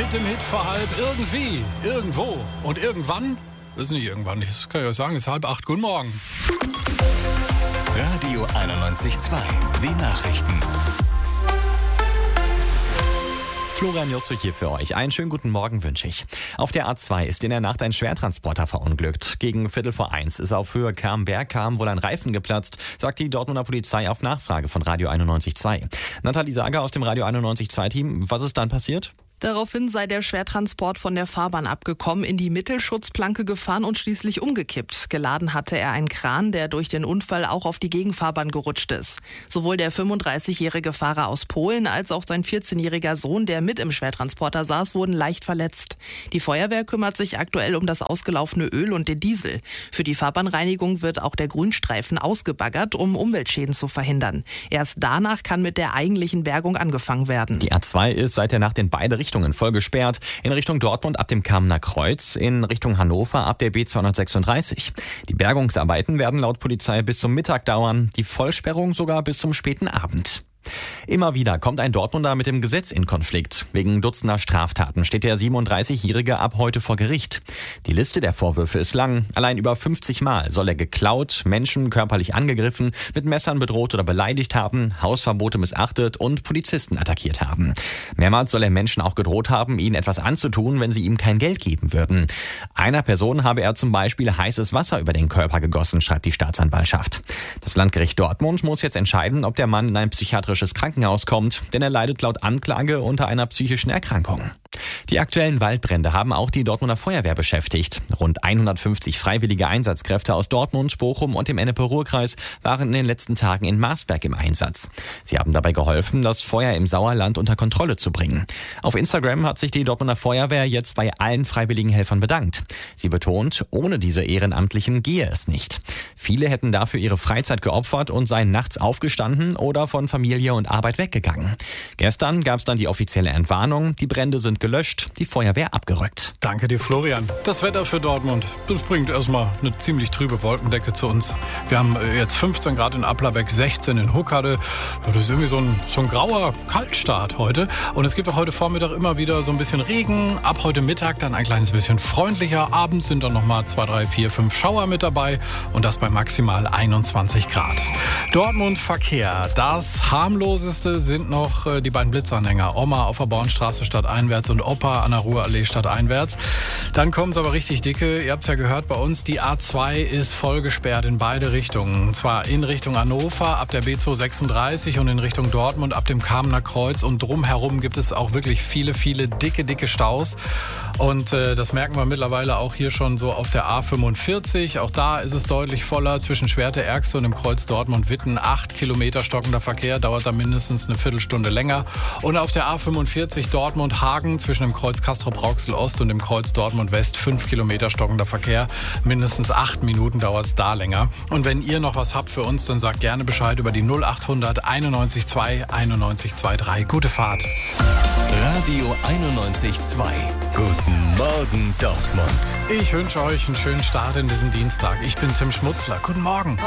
mit dem Hit vor halb irgendwie, irgendwo und irgendwann. Das ist nicht irgendwann, das kann ich euch sagen, es ist 7:30. Guten Morgen. Radio 91.2, die Nachrichten. Florian Josso hier für euch. Einen schönen guten Morgen wünsche ich. Auf der A2 ist in der Nacht ein Schwertransporter verunglückt. Gegen 1:45 ist auf Höhe Kram-Bergkam wohl ein Reifen geplatzt, sagt die Dortmunder Polizei auf Nachfrage von Radio 91.2. Nathalie Sager aus dem Radio 91.2-Team. Was ist dann passiert? Daraufhin sei der Schwertransport von der Fahrbahn abgekommen, in die Mittelschutzplanke gefahren und schließlich umgekippt. Geladen hatte er einen Kran, der durch den Unfall auch auf die Gegenfahrbahn gerutscht ist. Sowohl der 35-jährige Fahrer aus Polen als auch sein 14-jähriger Sohn, der mit im Schwertransporter saß, wurden leicht verletzt. Die Feuerwehr kümmert sich aktuell um das ausgelaufene Öl und den Diesel. Für die Fahrbahnreinigung wird auch der Grünstreifen ausgebaggert, um Umweltschäden zu verhindern. Erst danach kann mit der eigentlichen Bergung angefangen werden. Die A2 ist seit der Nacht in beide Richtungen voll gesperrt. In Richtung Dortmund ab dem Kamener Kreuz, in Richtung Hannover ab der B236. Die Bergungsarbeiten werden laut Polizei bis zum Mittag dauern, die Vollsperrung sogar bis zum späten Abend. Immer wieder kommt ein Dortmunder mit dem Gesetz in Konflikt. Wegen dutzender Straftaten steht der 37-Jährige ab heute vor Gericht. Die Liste der Vorwürfe ist lang. Allein über 50 Mal soll er geklaut, Menschen körperlich angegriffen, mit Messern bedroht oder beleidigt haben, Hausverbote missachtet und Polizisten attackiert haben. Mehrmals soll er Menschen auch gedroht haben, ihnen etwas anzutun, wenn sie ihm kein Geld geben würden. Einer Person habe er zum Beispiel heißes Wasser über den Körper gegossen, schreibt die Staatsanwaltschaft. Das Landgericht Dortmund muss jetzt entscheiden, ob der Mann in ein psychiatrisches Krankenhaus kommt, denn er leidet laut Anklage unter einer psychischen Erkrankung. Die aktuellen Waldbrände haben auch die Dortmunder Feuerwehr beschäftigt. Rund 150 freiwillige Einsatzkräfte aus Dortmund, Bochum und dem Ennepe-Ruhr-Kreis waren in den letzten Tagen in Marsberg im Einsatz. Sie haben dabei geholfen, das Feuer im Sauerland unter Kontrolle zu bringen. Auf Instagram hat sich die Dortmunder Feuerwehr jetzt bei allen freiwilligen Helfern bedankt. Sie betont, ohne diese Ehrenamtlichen gehe es nicht. Viele hätten dafür ihre Freizeit geopfert und seien nachts aufgestanden oder von Familie und Arbeit weggegangen. Gestern gab es dann die offizielle Entwarnung, die Brände sind gelöscht, die Feuerwehr abgerückt. Danke dir, Florian. Das Wetter für Dortmund, das bringt erstmal eine ziemlich trübe Wolkendecke zu uns. Wir haben jetzt 15 Grad in Applerbeck, 16 in Huckade. Das ist irgendwie so ein grauer Kaltstart heute. Und es gibt auch heute Vormittag immer wieder so ein bisschen Regen. Ab heute Mittag dann ein kleines bisschen freundlicher. Abends sind dann nochmal 2, 3, 4, 5 Schauer mit dabei. Und das bei maximal 21 Grad. Dortmund Verkehr. Das harmloseste sind noch die beiden Blitzanhänger. Oma auf der Bornstraße stadteinwärts und Opa an der Ruhrallee stadteinwärts. Dann kommen es aber richtig dicke. Ihr habt es ja gehört bei uns, die A2 ist voll gesperrt in beide Richtungen. Und zwar in Richtung Hannover ab der B236 und in Richtung Dortmund ab dem Kamener Kreuz. Und drumherum gibt es auch wirklich viele, viele dicke Staus. Und das merken wir mittlerweile auch hier schon so auf der A45. Auch da ist es deutlich voller zwischen Schwerte-Ergste und dem Kreuz Dortmund-Witten. 8 Kilometer stockender Verkehr, dauert da mindestens eine Viertelstunde länger. Und auf der A45 Dortmund-Hagen zwischen dem Kreuz Castrop-Rauxel-Ost und dem Kreuz Dortmund-West 5 Kilometer stockender Verkehr. Mindestens 8 Minuten dauert es da länger. Und wenn ihr noch was habt für uns, dann sagt gerne Bescheid über die 0800 91 2 91 23. Gute Fahrt. Radio 91.2. Guten Morgen, Dortmund. Ich wünsche euch einen schönen Start in diesen Dienstag. Ich bin Tim Schmutzler. Guten Morgen.